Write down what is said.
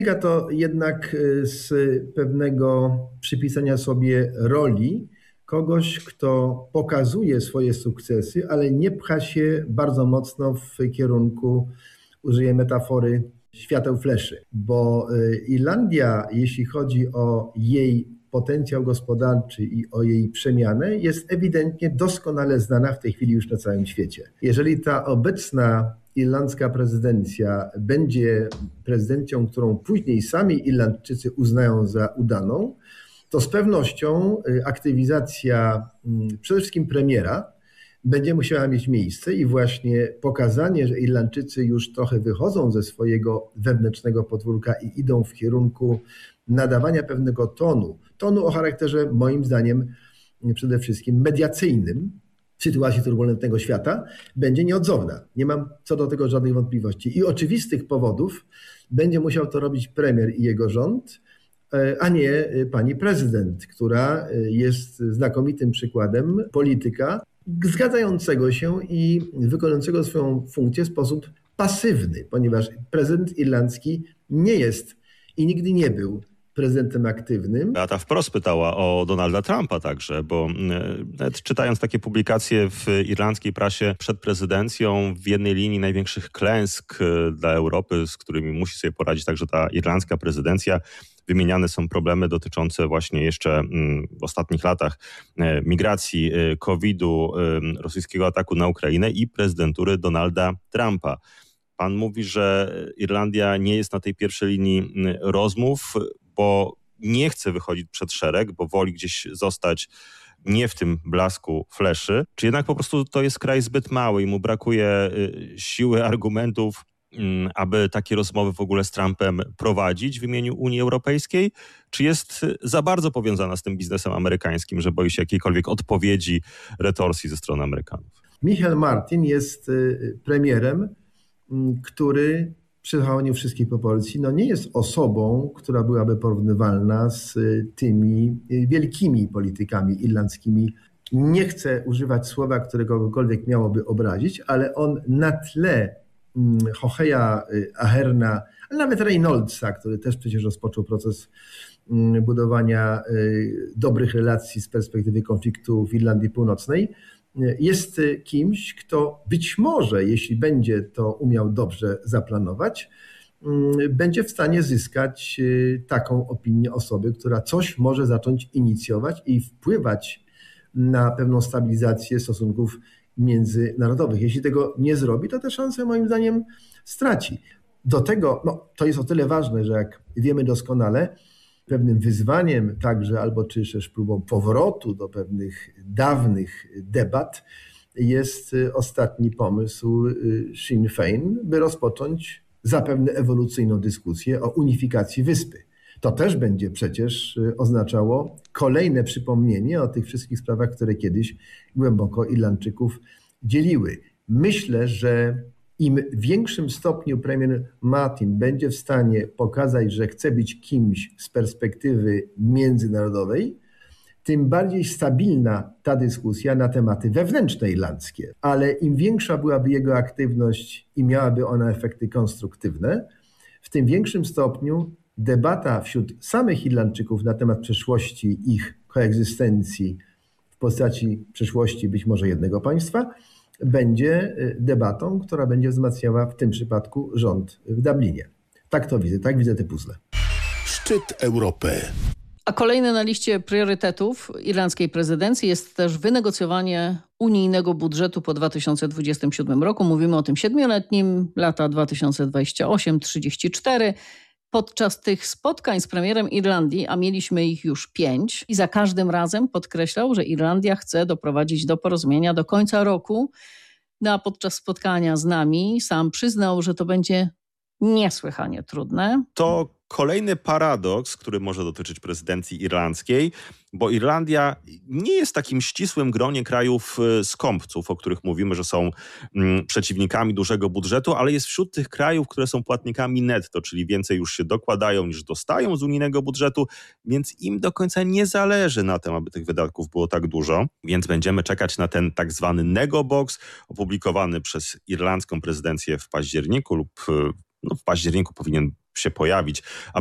Wynika to jednak z pewnego przypisania sobie roli kogoś, kto pokazuje swoje sukcesy, ale nie pcha się bardzo mocno w kierunku, użyję metafory, świateł fleszy, bo Irlandia, jeśli chodzi o jej potencjał gospodarczy i o jej przemianę, jest ewidentnie doskonale znana w tej chwili już na całym świecie. Jeżeli ta obecna irlandzka prezydencja będzie prezydencją, którą później sami Irlandczycy uznają za udaną, to z pewnością aktywizacja przede wszystkim premiera będzie musiała mieć miejsce i właśnie pokazanie, że Irlandczycy już trochę wychodzą ze swojego wewnętrznego podwórka i idą w kierunku nadawania pewnego tonu o charakterze moim zdaniem przede wszystkim mediacyjnym w sytuacji turbulentnego świata, będzie nieodzowna. Nie mam co do tego żadnych wątpliwości. I oczywistych powodów będzie musiał to robić premier i jego rząd, a nie pani prezydent, która jest znakomitym przykładem polityka zgadzającego się i wykonującego swoją funkcję w sposób pasywny, ponieważ prezydent irlandzki nie jest i nigdy nie był prezydentem aktywnym. Beata wprost pytała o Donalda Trumpa także, bo nawet czytając takie publikacje w irlandzkiej prasie przed prezydencją, w jednej linii największych klęsk dla Europy, z którymi musi sobie poradzić także ta irlandzka prezydencja, wymieniane są problemy dotyczące właśnie jeszcze w ostatnich latach migracji, COVID-u, rosyjskiego ataku na Ukrainę i prezydentury Donalda Trumpa. Pan mówi, że Irlandia nie jest na tej pierwszej linii rozmów, bo nie chce wychodzić przed szereg, bo woli gdzieś zostać nie w tym blasku fleszy. Czy jednak po prostu to jest kraj zbyt mały i mu brakuje siły, argumentów, aby takie rozmowy w ogóle z Trumpem prowadzić w imieniu Unii Europejskiej? Czy jest za bardzo powiązana z tym biznesem amerykańskim, że boi się jakiejkolwiek odpowiedzi, retorsji ze strony Amerykanów? Michael Martin jest premierem, który, przychwaleniu wszystkich proporcji, nie jest osobą, która byłaby porównywalna z tymi wielkimi politykami irlandzkimi. Nie chcę używać słowa, które kogokolwiek miałoby obrazić, ale on na tle Hoheya, Aherna, ale nawet Reynoldsa, który też przecież rozpoczął proces budowania dobrych relacji z perspektywy konfliktu w Irlandii Północnej, jest kimś, kto być może, jeśli będzie to umiał dobrze zaplanować, będzie w stanie zyskać taką opinię osoby, która coś może zacząć inicjować i wpływać na pewną stabilizację stosunków międzynarodowych. Jeśli tego nie zrobi, to te szanse moim zdaniem straci. Do tego, to jest o tyle ważne, że jak wiemy doskonale, pewnym wyzwaniem także, albo czy też próbą powrotu do pewnych dawnych debat jest ostatni pomysł Sinn Féin, by rozpocząć zapewne ewolucyjną dyskusję o unifikacji wyspy. To też będzie przecież oznaczało kolejne przypomnienie o tych wszystkich sprawach, które kiedyś głęboko Irlandczyków dzieliły. Myślę, że im w większym stopniu premier Martin będzie w stanie pokazać, że chce być kimś z perspektywy międzynarodowej, tym bardziej stabilna ta dyskusja na tematy wewnętrzne irlandzkie. Ale im większa byłaby jego aktywność i miałaby ona efekty konstruktywne, w tym większym stopniu debata wśród samych Irlandczyków na temat przyszłości ich koegzystencji w postaci przyszłości być może jednego państwa będzie debatą, która będzie wzmacniała w tym przypadku rząd w Dublinie. Tak to widzę, tak widzę te puzzle. Szczyt Europy. A kolejny na liście priorytetów irlandzkiej prezydencji jest też wynegocjowanie unijnego budżetu po 2027 roku. Mówimy o tym 7-letnim, lata 2028-34. Podczas tych spotkań z premierem Irlandii, a mieliśmy ich już 5, i za każdym razem podkreślał, że Irlandia chce doprowadzić do porozumienia do końca roku. A podczas spotkania z nami sam przyznał, że to będzie niesłychanie trudne. To kolejny paradoks, który może dotyczyć prezydencji irlandzkiej, bo Irlandia nie jest w takim ścisłym gronie krajów skąpców, o których mówimy, że są przeciwnikami dużego budżetu, ale jest wśród tych krajów, które są płatnikami netto, czyli więcej już się dokładają niż dostają z unijnego budżetu, więc im do końca nie zależy na tym, aby tych wydatków było tak dużo. Więc będziemy czekać na ten tak zwany negobox, opublikowany przez irlandzką prezydencję w październiku lub w październiku powinien się pojawić. A